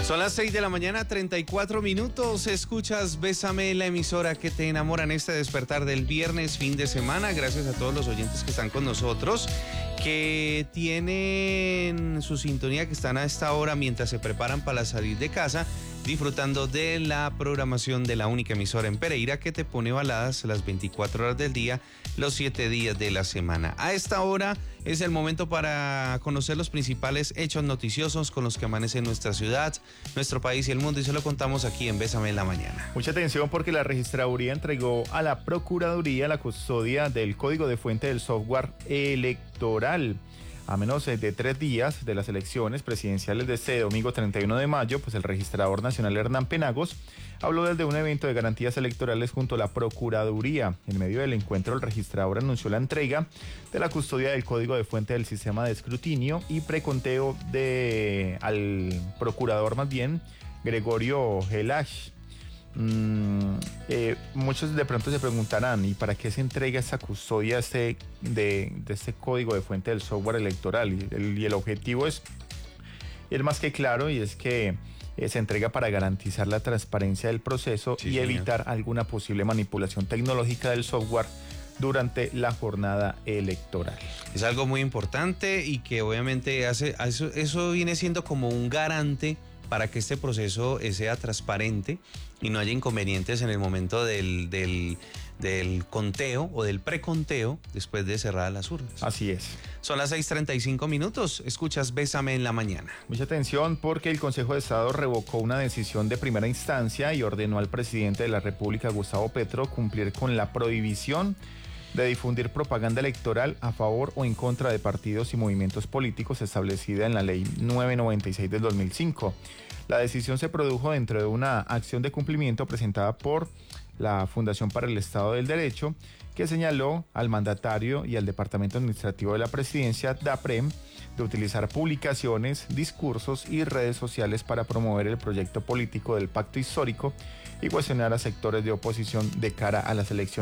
Son las 6 de la mañana, 34 minutos. Escuchas Bésame, la emisora que te enamora en este despertar del viernes, fin de semana. Gracias a todos los oyentes que están con nosotros, que tienen su sintonía, que están a esta hora mientras se preparan para salir de casa, disfrutando de la programación de la única emisora en Pereira que te pone baladas las 24 horas del día, los 7 días de la semana. A esta hora es el momento para conocer los principales hechos noticiosos con los que amanece nuestra ciudad, nuestro país y el mundo, y se lo contamos aquí en Bésame en la Mañana. Mucha atención, porque la registraduría entregó a la Procuraduría la custodia del código de fuente del software electoral. A menos de 3 días de las elecciones presidenciales de este domingo 31 de mayo, pues el registrador nacional Hernán Penagos habló desde un evento de garantías electorales junto a la Procuraduría. En medio del encuentro, el registrador anunció la entrega de la custodia del código de fuente del sistema de escrutinio y preconteo al procurador, Gregorio Gelash. Muchos de pronto se preguntarán, ¿y para qué se entrega esa custodia de este código de fuente del software electoral? Y el objetivo es más que claro, y es que se entrega para garantizar la transparencia del proceso, sí, y señor, evitar alguna posible manipulación tecnológica del software durante la jornada electoral. Es algo muy importante y que obviamente eso viene siendo como un garante para que este proceso sea transparente y no haya inconvenientes en el momento del conteo o del preconteo después de cerradas las urnas. Así es. Son las 6:35 minutos. Escuchas Bésame en la Mañana. Mucha atención, porque el Consejo de Estado revocó una decisión de primera instancia y ordenó al presidente de la República, Gustavo Petro, cumplir con la prohibición de difundir propaganda electoral a favor o en contra de partidos y movimientos políticos establecida en la Ley 996 del 2005. La decisión se produjo dentro de una acción de cumplimiento presentada por la Fundación para el Estado del Derecho, que señaló al mandatario y al Departamento Administrativo de la Presidencia, DAPREM, de utilizar publicaciones, discursos y redes sociales para promover el proyecto político del Pacto Histórico y cuestionar a sectores de oposición de cara a las elecciones